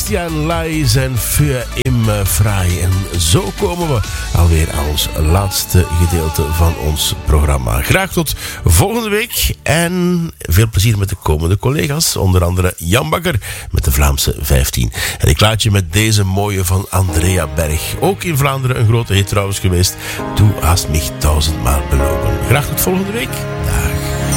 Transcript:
Christian Leijs en Für im Frei. En zo komen we alweer aan ons laatste gedeelte van ons programma. Graag tot volgende week en veel plezier met de komende collega's. Onder andere Jan Bakker met de Vlaamse 15. En ik laat je met deze mooie van Andrea Berg. Ook in Vlaanderen een grote hit trouwens geweest. Du hast mich 1000-mal belogen. Graag tot volgende week.